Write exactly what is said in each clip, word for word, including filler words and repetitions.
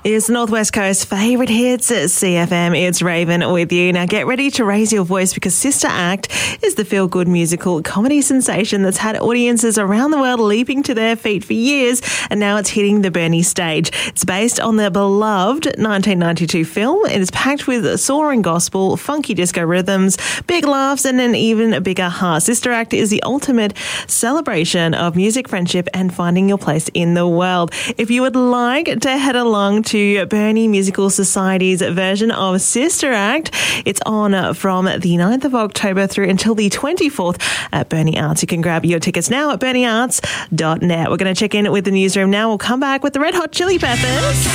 It's Northwest Coast's favourite hits at C F M. It's Raven with you. Now get ready to raise your voice because Sister Act is the feel-good musical comedy sensation that's had audiences around the world leaping to their feet for years, and now it's hitting the Burnie stage. It's based on the beloved nineteen ninety-two film. It is packed with soaring gospel, funky disco rhythms, big laughs, and an even bigger heart. Sister Act is the ultimate celebration of music, friendship, and finding your place in the world. If you would like to head along to Burnie Musical Society's version of Sister Act, it's on from the ninth of October through until the twenty-fourth at Burnie Arts. You can grab your tickets now at burnie arts dot net. We're going to check in with the newsroom now. We'll come back with the Red Hot Chili Peppers,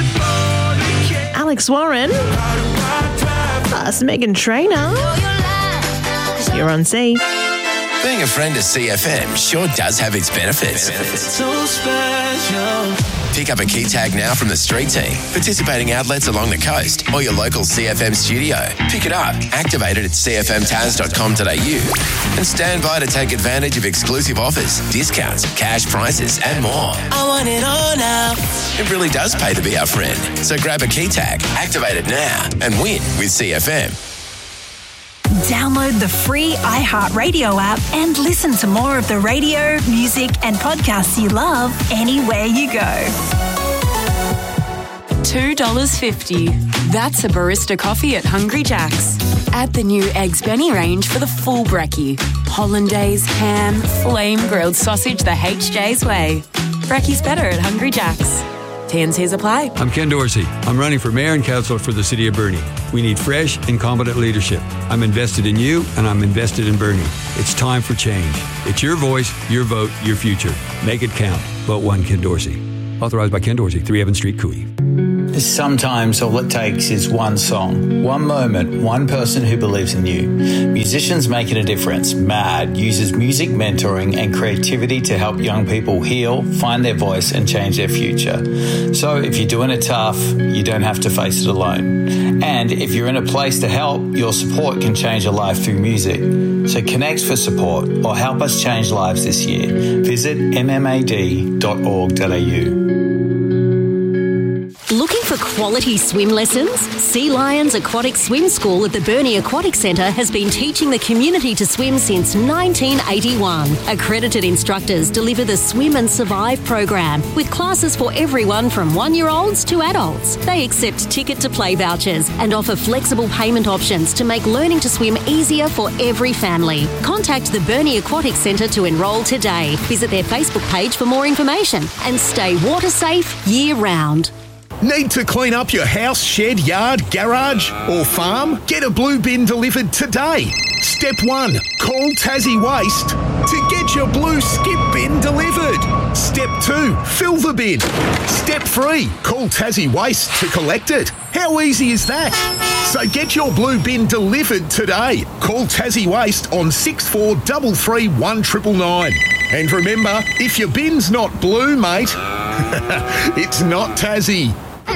Alex Warren, plus Megan Trainor. You're on C. Being a friend of C F M sure does have its benefits. benefits. So special. Pick up a key tag now from the street team, participating outlets along the coast, or your local C F M studio. Pick it up, activate it at c f m taz dot com dot a u, and stand by to take advantage of exclusive offers, discounts, cash prizes, and more. I want it all now. It really does pay to be our friend. So grab a key tag, activate it now, and win with C F M. Download the free iHeartRadio app and listen to more of the radio, music and podcasts you love anywhere you go. two dollars fifty. That's a barista coffee at Hungry Jack's. Add the new Eggs Benny range for the full brekkie. Hollandaise, ham, flame grilled sausage the H J's way. Brekkie's better at Hungry Jack's. T and C's apply. I'm Ken Dorsey. I'm running for mayor and councillor for the city of Burnie. We need fresh and competent leadership. I'm invested in you and I'm invested in Burnie. It's time for change. It's your voice, your vote, your future. Make it count. Vote one, Ken Dorsey. Authorised by Ken Dorsey, three Evans Street, Cooey. Sometimes all it takes is one song, one moment, one person who believes in you. Musicians Making a Difference, MAD, uses music mentoring and creativity to help young people heal, find their voice and change their future. So if you're doing it tough, you don't have to face it alone. And if you're in a place to help, your support can change a life through music. So connect for support or help us change lives this year. Visit m m a d dot org dot a u. Looking for quality swim lessons? Sea Lions Aquatic Swim School at the Burnie Aquatic Centre has been teaching the community to swim since nineteen eighty-one. Accredited instructors deliver the Swim and Survive program with classes for everyone from one-year-olds to adults. They accept ticket-to-play vouchers and offer flexible payment options to make learning to swim easier for every family. Contact the Burnie Aquatic Centre to enrol today. Visit their Facebook page for more information and stay water safe year-round. Need to clean up your house, shed, yard, garage or farm? Get a blue bin delivered today. Step one, call Tassie Waste to get your blue skip bin delivered. Step two, fill the bin. Step three, call Tassie Waste to collect it. How easy is that? So get your blue bin delivered today. Call Tassie Waste on six four three three one nine nine nine. And remember, if your bin's not blue, mate, it's not Tassie.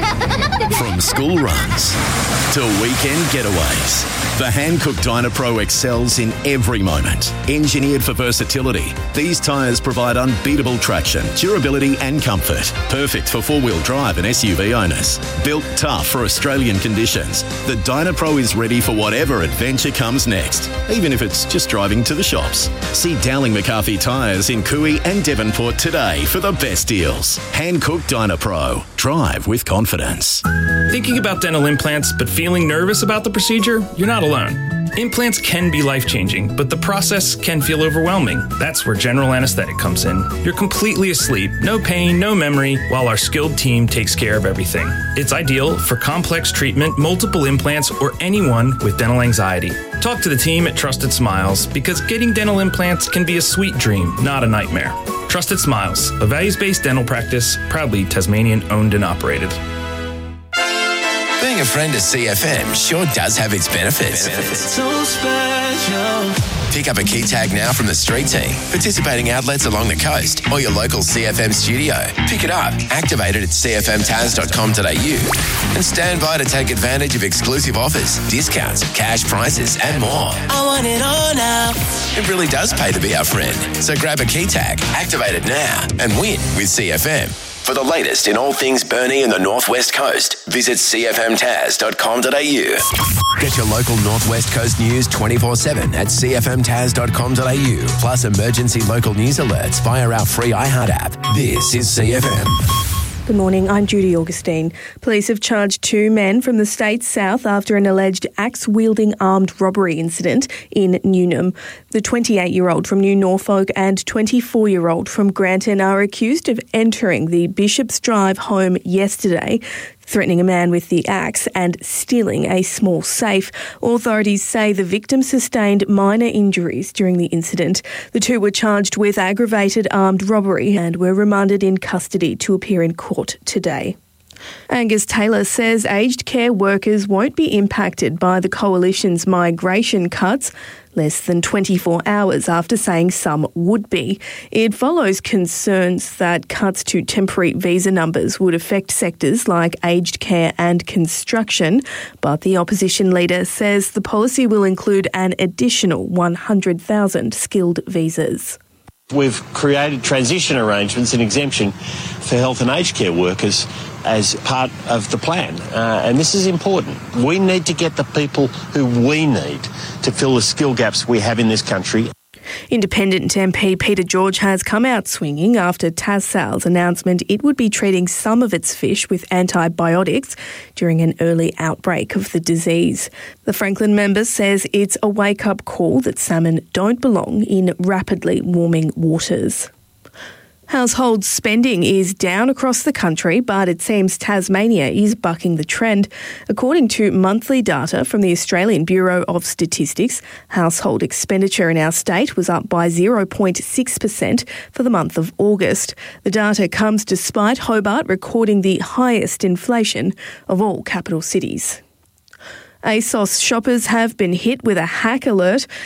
From school runs to weekend getaways, the Hankook Dynapro excels in every moment. Engineered for versatility, these tyres provide unbeatable traction, durability and comfort. Perfect for four-wheel drive and S U V owners. Built tough for Australian conditions, the Dynapro is ready for whatever adventure comes next, even if it's just driving to the shops. See Dowling McCarthy Tyres in Cooey and Devonport today for the best deals. Hankook Dynapro. Drive with confidence. Thinking about dental implants but feeling nervous about the procedure? You're not alone. Implants can be life-changing, but the process can feel overwhelming. That's where general anesthetic comes in. You're completely asleep, no pain, no memory, while our skilled team takes care of everything. It's ideal for complex treatment, multiple implants, or anyone with dental anxiety. Talk to the team at Trusted Smiles, because getting dental implants can be a sweet dream, not a nightmare. Trusted Smiles, a values-based dental practice, proudly Tasmanian owned and operated. Being a friend of C F M sure does have its benefits. benefits. So special. Pick up a key tag now from the street team, participating outlets along the coast, or your local C F M studio. Pick it up, activate it at c f m taz dot com dot a u, and stand by to take advantage of exclusive offers, discounts, cash prizes, and more. I want it all now. It really does pay to be our friend. So grab a key tag, activate it now, and win with C F M. For the latest in all things Burnie and the Northwest Coast, visit c f m tas dot com dot a u. Get your local Northwest Coast news twenty-four seven at c f m tas dot com dot a u, plus emergency local news alerts via our free iHeart app. This is C F M. Good morning, I'm Judy Augustine. Police have charged two men from the state's south after an alleged axe-wielding armed robbery incident in Newnham. The twenty-eight-year-old from New Norfolk and twenty-four-year-old from Granton are accused of entering the Bishop's Drive home yesterday, threatening a man with the axe and stealing a small safe. Authorities say the victim sustained minor injuries during the incident. The two were charged with aggravated armed robbery and were remanded in custody to appear in court today. Angus Taylor says aged care workers won't be impacted by the Coalition's migration cuts, less than twenty-four hours after saying some would be. It follows concerns that cuts to temporary visa numbers would affect sectors like aged care and construction, but the opposition leader says the policy will include an additional one hundred thousand skilled visas. We've created transition arrangements and exemption for health and aged care workers as part of the plan. Uh, and this is important. We need to get the people who we need to fill the skill gaps we have in this country. Independent M P Peter George has come out swinging after Tassal's announcement it would be treating some of its fish with antibiotics during an early outbreak of the disease. The Franklin member says it's a wake-up call that salmon don't belong in rapidly warming waters. Household spending is down across the country, but it seems Tasmania is bucking the trend. According to monthly data from the Australian Bureau of Statistics, household expenditure in our state was up by zero point six percent for the month of August. The data comes despite Hobart recording the highest inflation of all capital cities. ASOS shoppers have been hit with a hack alert.